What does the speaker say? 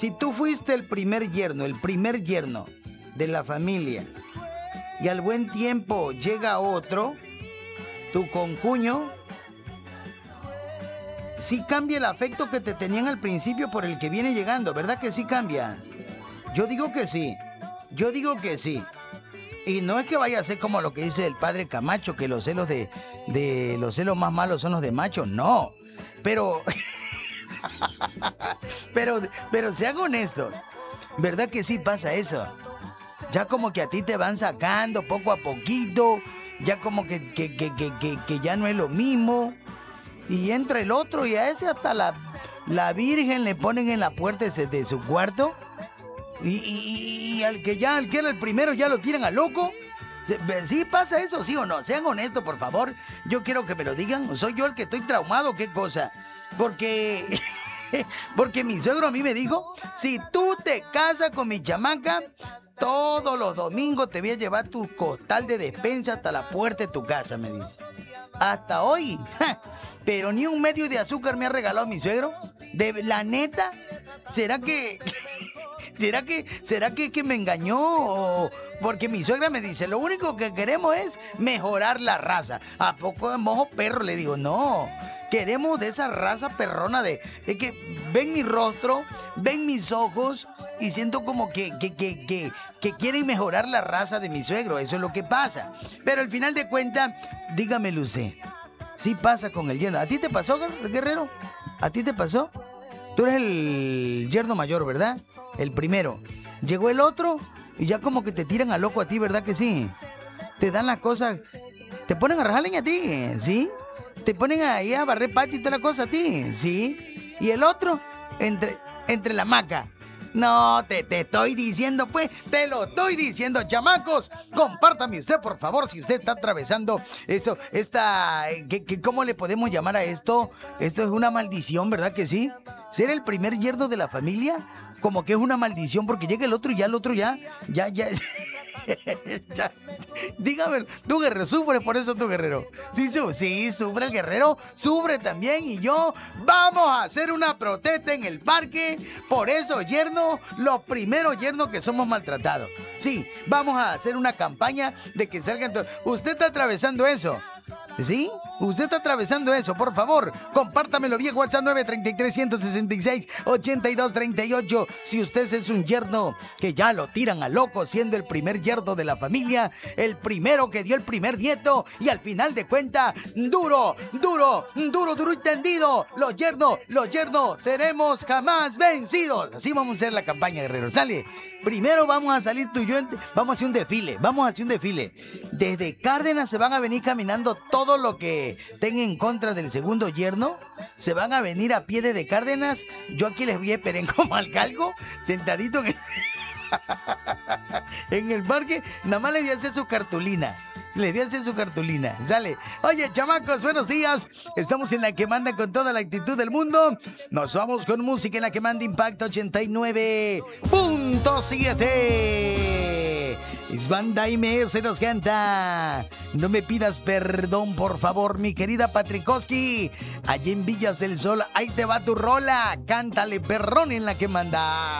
Si tú fuiste el primer yerno de la familia, y al buen tiempo llega otro, tu concuño, sí cambia el afecto que te tenían al principio por el que viene llegando, ¿verdad que sí cambia? Yo digo que sí. Y no es que vaya a ser como lo que dice el padre Camacho, que los celos los celos más malos son los de macho, no. Pero pero sean honestos, ¿verdad que sí pasa eso? Ya como que a ti te van sacando poco a poquito, ya como que ya no es lo mismo. Y entra el otro y a ese hasta la Virgen le ponen en la puerta de su cuarto. Y al que era el primero ya lo tiran a loco. ¿Sí pasa eso, sí o no? Sean honestos, por favor. Yo quiero que me lo digan. ¿Soy yo el que estoy traumado? ¿Qué cosa? Porque mi suegro a mí me dijo, si tú te casas con mi chamaca, todos los domingos te voy a llevar tu costal de despensa hasta la puerta de tu casa, me dice. Hasta hoy. Pero ni un medio de azúcar me ha regalado mi suegro. De la neta, ¿será que me engañó? Porque mi suegra me dice, lo único que queremos es mejorar la raza. ¿A poco de mojo perro? Le digo, no. Queremos de esa raza perrona es que ven mi rostro, ven mis ojos y siento como que quieren mejorar la raza de mi suegro. Eso es lo que pasa. Pero al final de cuentas, dígame usted, ¿sí pasa con el yerno? ¿A ti te pasó, guerrero? ¿A ti te pasó? Tú eres el yerno mayor, ¿verdad? El primero. Llegó el otro y ya como que te tiran a loco a ti, ¿verdad que sí? Te dan las cosas, te ponen a rajar leña a ti, ¿sí? Te ponen ahí a barrer patio y toda la cosa a ti, ¿sí? Y el otro, entre la hamaca. No, te estoy diciendo, pues, te lo estoy diciendo, chamacos. Compártame usted, por favor, si usted está atravesando eso, ¿cómo le podemos llamar a esto? Esto es una maldición, ¿verdad que sí? Ser el primer yerno de la familia, como que es una maldición, porque llega el otro y ya ya. Dígame, tú, guerrero, sufre por eso, tu guerrero. Sí, sufre el guerrero, sufre también. Y yo, vamos a hacer una protesta en el parque por esos yernos, los primeros yernos que somos maltratados. Sí, vamos a hacer una campaña de que salgan todos. Usted está atravesando eso, ¿sí? Usted está atravesando eso, por favor, compártamelo vía WhatsApp 933-166-8238. Si usted es un yerno que ya lo tiran a loco siendo el primer yerno de la familia, el primero que dio el primer nieto y al final de cuentas, duro y tendido, los yernos seremos jamás vencidos. Así vamos a hacer la campaña, guerrero, sale. Primero vamos a salir tú y yo, vamos a hacer un desfile. Desde Cárdenas se van a venir caminando todo lo que tenga en contra del segundo yerno. Se van a venir a pie desde Cárdenas. Yo aquí les voy a esperar como al calco, sentadito en el parque. Nada más les voy a hacer su cartulina. Sale. Oye, chamacos, buenos días. Estamos en La Que Manda con toda la actitud del mundo. Nos vamos con música en La Que Manda Impacto 89.7. Es Banda MS nos canta. No me pidas perdón, por favor, mi querida Patrikoski. Allí en Villas del Sol, ahí te va tu rola. Cántale, perrón, en La Que Manda.